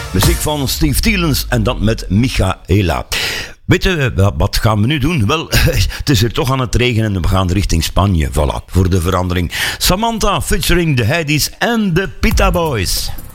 Muziek van Steve Thielens en dat met Michaela. Weet je, wat gaan we nu doen? Wel, het is er toch aan het regenen en we gaan richting Spanje. Voilà, voor de verandering. Samantha featuring de Heidi's en de Pita Boys.